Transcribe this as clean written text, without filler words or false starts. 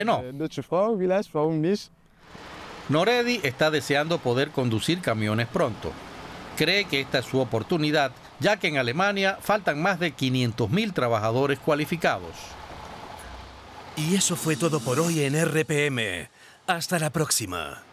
No. Deutsche Frau, vielleicht, warum nicht? Noredi está deseando poder conducir camiones pronto. Cree que esta es su oportunidad, ya que en Alemania faltan más de 500.000 trabajadores cualificados. Y eso fue todo por hoy en RPM. Hasta la próxima.